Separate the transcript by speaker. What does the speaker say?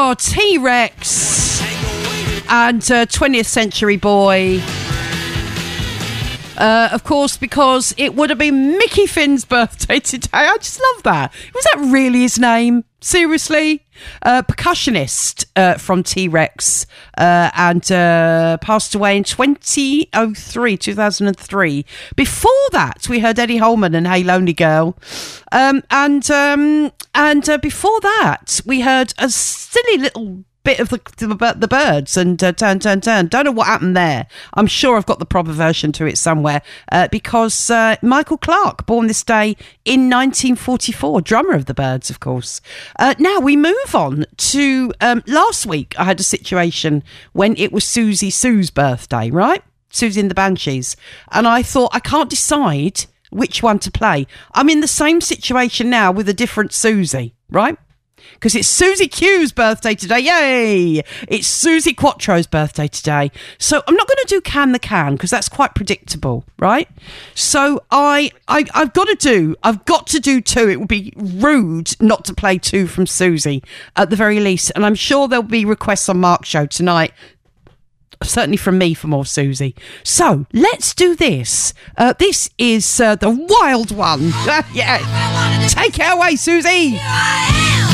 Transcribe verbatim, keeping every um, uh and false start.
Speaker 1: Oh, T-Rex and uh, twentieth Century Boy. Uh, of course, because it would have been Mickey Finn's birthday today. I just love that. Was that really his name? Seriously? Uh, percussionist uh, from T-Rex uh, and uh, passed away in twenty oh three, two thousand three. Before that, we heard Eddie Holman and Hey Lonely Girl. Um, and um, and uh, before that, we heard a silly little bit of the the, the Byrds and uh, Turn, Turn, Turn. Don't know what happened there. I'm sure I've got the proper version to it somewhere uh, because uh, Michael Clarke, born this day in nineteen forty-four, drummer of the Byrds, of course. Uh, now we move on to um, last week. I had a situation when it was Susie Sue's birthday, right? Susie and the Banshees. And I thought, I can't decide which one to play. I'm in the same situation now with a different Susie, right? Because it's Susie Q's birthday today. Yay! It's Susie Quattro's birthday today. So I'm not going to do Can the Can because that's quite predictable, right? So I, I, I've got to do, I've got to do two. It would be rude not to play two from Susie at the very least. And I'm sure there'll be requests on Mark's show tonight. Certainly from me for more Susie. So let's do this. Uh, this is uh, the wild one. Yeah. Take it away, Susie.